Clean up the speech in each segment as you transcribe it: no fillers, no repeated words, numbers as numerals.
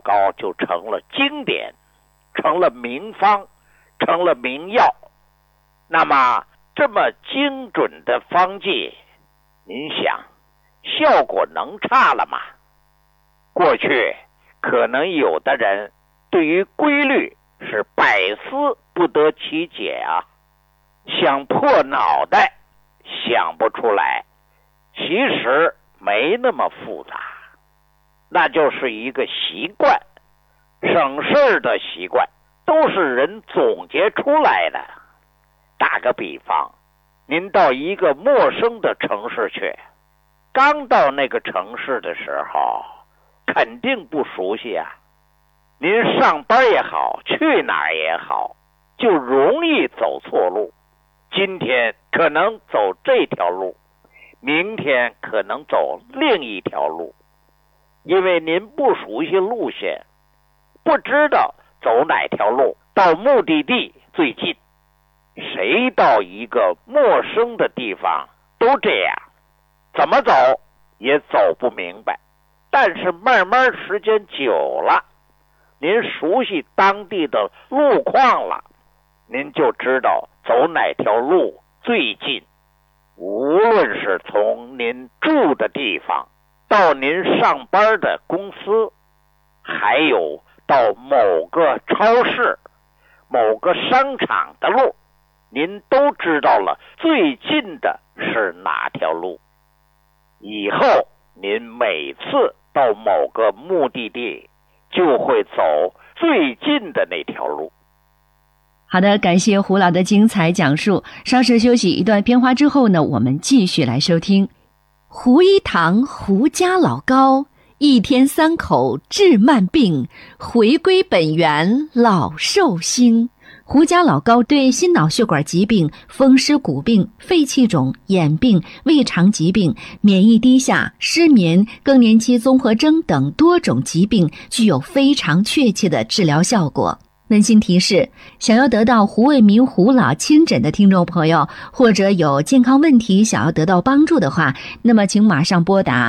膏就成了经典，成了名方，成了名药。那么这么精准的方剂，您想效果能差了吗？过去可能有的人对于规律是百思不得其解啊，想破脑袋想不出来。其实没那么复杂，那就是一个习惯，省事的习惯，都是人总结出来的。打个比方，您到一个陌生的城市去，刚到那个城市的时候肯定不熟悉啊，您上班也好，去哪儿也好，就容易走错路。今天可能走这条路，明天可能走另一条路，因为您不熟悉路线，不知道走哪条路到目的地最近。谁到一个陌生的地方都这样，怎么走也走不明白。但是慢慢时间久了，您熟悉当地的路况了，您就知道走哪条路最近。无论是从您住的地方到您上班的公司，还有到某个超市、某个商场的路，您都知道了最近的是哪条路。以后您每次到某个目的地就会走最近的那条路。 好的，感谢胡老的精彩讲述。稍事休息一段片花之后呢，我们继续来收听胡一堂胡家老膏，一天3口治慢病，回归本源老寿星。胡家老膏对心脑血管疾病、风湿骨病、肺气肿、眼病、胃肠疾病、免疫低下、失眠、更年期综合征等多种疾病具有非常确切的治疗效果。温馨提示，想要得到胡卫民胡老亲诊的听众朋友，或者有健康问题想要得到帮助的话，那么请马上拨打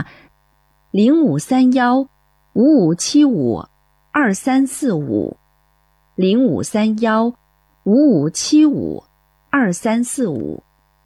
0531-5575-2345 0531-5575-2345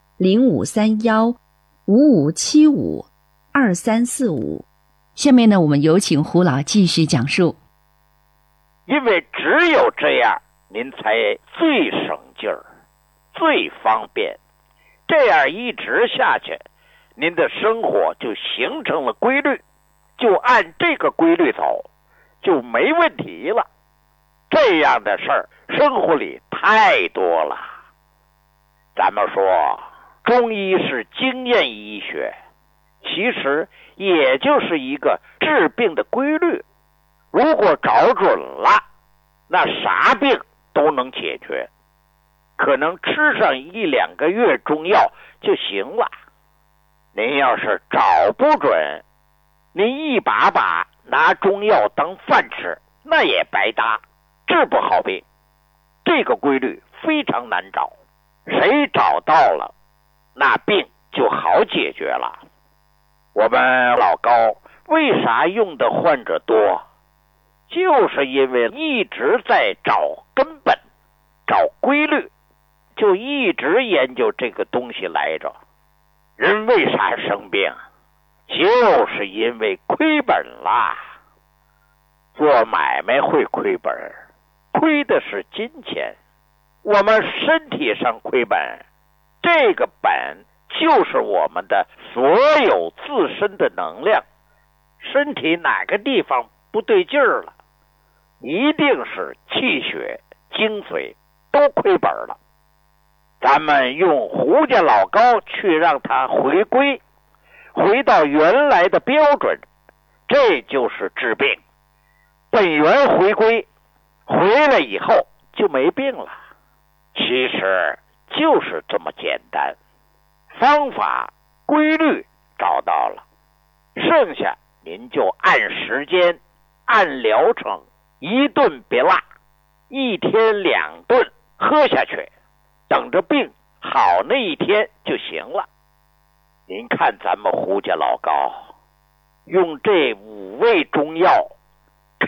0531-5575-2345。下面呢，我们有请胡老继续讲述。 因为只有这样，您才最省劲儿，最方便。这样一直下去，您的生活就形成了规律，就按这个规律走，就没问题了。这样的事儿，生活里太多了。咱们说，中医是经验医学，其实也就是一个治病的规律。如果找准了，那啥病都能解决，可能吃上1-2个月中药就行了。您要是找不准，您一把把拿中药当饭吃，那也白搭，治不好病。这个规律非常难找，谁找到了，那病就好解决了。我们老高为啥用的患者多？就是因为一直在找根本，找规律，就一直研究这个东西来着。人为啥生病？就是因为亏本啦。做买卖会亏本，亏的是金钱。我们身体上亏本，这个本就是我们的所有自身的能量。身体哪个地方不对劲儿了，一定是气血、精髓都亏本了。咱们用胡家老膏去让它回归，回到原来的标准，这就是治病。本源回归，回来以后就没病了。其实就是这么简单，方法、规律找到了，剩下您就按时间、按疗程，一顿别落，1天2顿喝下去，等着病好那一天就行了。您看咱们胡家老膏用这5味中药